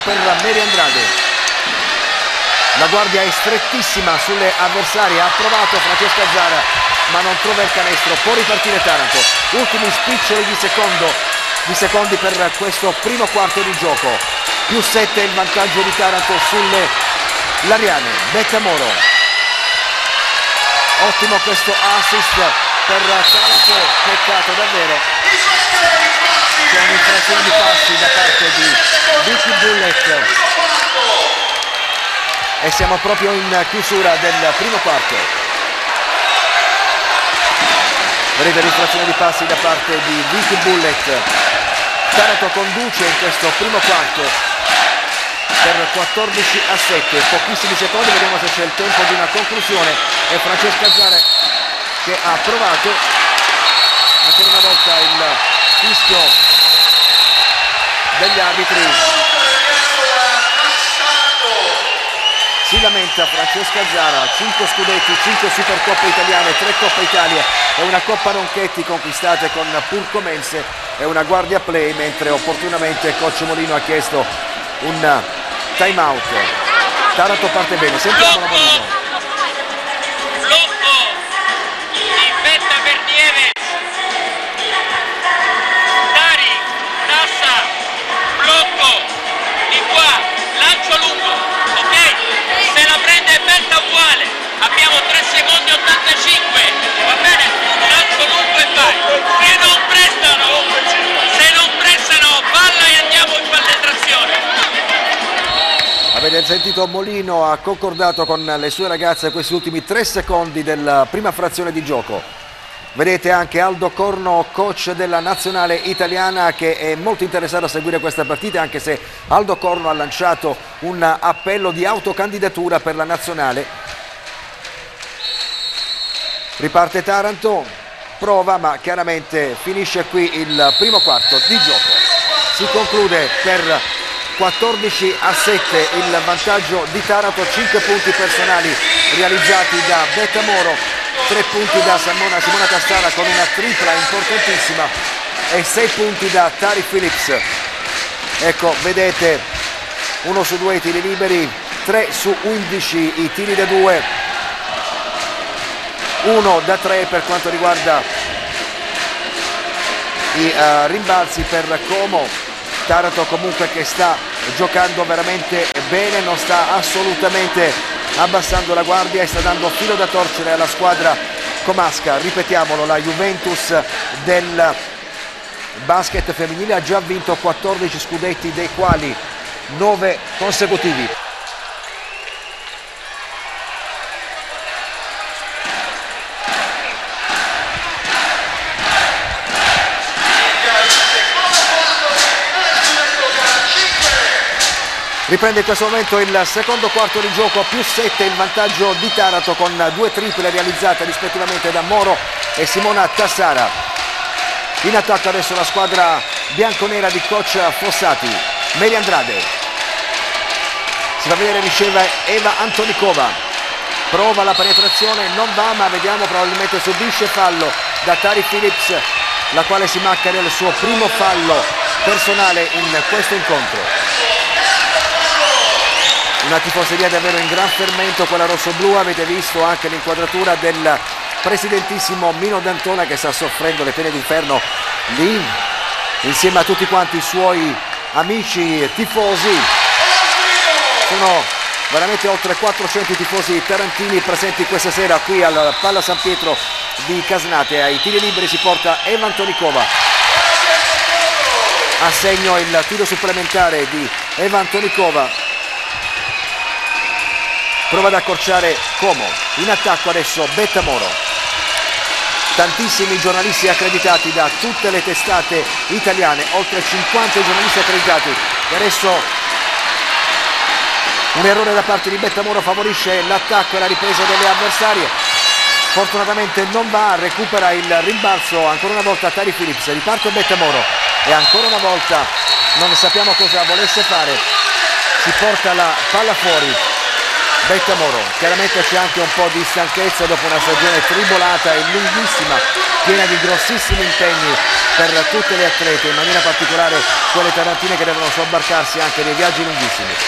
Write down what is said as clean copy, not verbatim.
per Mary Andrade. La guardia è strettissima sulle avversarie, ha provato Francesca Zara ma non trova il canestro, può ripartire Taranto. Ultimi spiccioli di secondi per questo primo quarto di gioco. +7 il vantaggio di Taranto sulle Lariane. Becca Moro, ottimo questo assist per Taranto, peccato davvero, c'è un'infrazione di passi da parte di Vicky Bullet e siamo proprio in chiusura del primo quarto. Vedete l'infrazione di passi da parte di Vicky Bullet. Taranto conduce in questo primo quarto per 14-7, pochissimi secondi, vediamo se c'è il tempo di una conclusione. E Francesca Zara che ha provato, ancora una volta il fischio degli arbitri. Si lamenta Francesca Zara, 5 scudetti, 5 Supercoppe italiane, 3 Coppa Italia e una Coppa Ronchetti conquistate con Purcomense e una guardia play, mentre opportunamente coach Molino ha chiesto un time out. Taranto parte bene, sentiamo la Molino. Blocco di Betta per Nieves. Dari, Tassa, blocco di qua, lancio lungo, ok? Se la prende Betta uguale, abbiamo 3 secondi 85, va bene? Lancio lungo e vai. Se non prestano, palla e andiamo in palletrazione. Avete sentito, Molino ha concordato con le sue ragazze questi ultimi 3 secondi della prima frazione di gioco. Vedete anche Aldo Corno, coach della nazionale italiana, che è molto interessato a seguire questa partita, anche se Aldo Corno ha lanciato un appello di autocandidatura per la nazionale. Riparte Taranto, prova, ma chiaramente finisce qui il primo quarto di gioco. Si conclude per 14-7 il vantaggio di Taranto, 5 punti personali realizzati da Becca Moro, 3 punti da Simona Tassara con una tripla importantissima e 6 punti da Tari Phillips. Ecco, vedete, 1 su 2 i tiri liberi, 3 su 11 i tiri da 2, 1 da 3 per quanto riguarda i rimbalzi per Como. Taranto comunque che sta giocando veramente bene, non sta assolutamente abbassando la guardia e sta dando filo da torcere alla squadra comasca. Ripetiamolo, la Juventus del basket femminile ha già vinto 14 scudetti, dei quali 9 consecutivi. Riprende in questo momento il secondo quarto di gioco, +7 il vantaggio di Taranto con 2 triple realizzate rispettivamente da Moro e Simona Tassara. In attacco adesso la squadra bianconera di coach Fossati. Mary Andrade, si fa vedere, riceve Eva Antonikova, prova la penetrazione, non va, ma vediamo, probabilmente subisce fallo da Tari Phillips, la quale si macca del suo primo fallo personale in questo incontro. Una tifoseria davvero in gran fermento, quella rossoblu. Avete visto anche l'inquadratura del presidentissimo Mino D'Antona, che sta soffrendo le pene d'inferno lì insieme a tutti quanti i suoi amici tifosi. Sono veramente oltre 400 tifosi tarantini presenti questa sera qui al Palla San Pietro di Casnate. Ai tiri liberi si porta Eva Antonikova, a segno il tiro supplementare di Eva Antonikova. Prova ad accorciare Como. In attacco adesso Becca Moro. Tantissimi giornalisti accreditati da tutte le testate italiane, oltre 50 giornalisti accreditati. E adesso un errore da parte di Becca Moro favorisce l'attacco e la ripresa delle avversarie. Fortunatamente non va, recupera il rimbalzo ancora una volta Tari Phillips. Riparte Becca Moro e ancora una volta non sappiamo cosa volesse fare. Si porta la palla fuori. Betta Moro. Chiaramente c'è anche un po' di stanchezza dopo una stagione tribolata e lunghissima, piena di grossissimi impegni per tutte le atlete, in maniera particolare quelle tarantine che devono sobbarcarsi anche dei viaggi lunghissimi.